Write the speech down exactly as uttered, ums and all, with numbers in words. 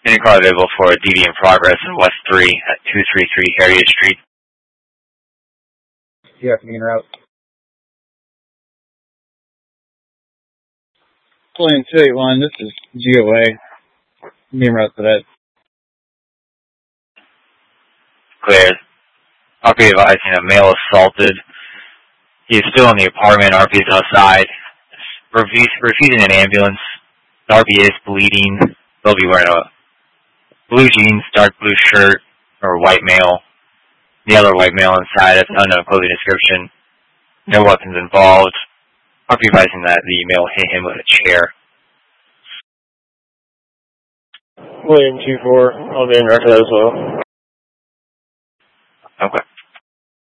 Any car available for a D V in progress in West three at two thirty-three Harriet Street. Yeah, can you route? Plain two eight one, this is G O A. Being route to that. Clear. R P advising a male assaulted. He is still in the apartment. R P is outside. Refuse, refusing an ambulance. R P is bleeding. They'll be wearing a blue jeans, dark blue shirt, or white male. The other white male inside has unknown clothing description. No weapons involved. R P advising that the male hit him with a chair. William two four, I'll be in record as well. Okay.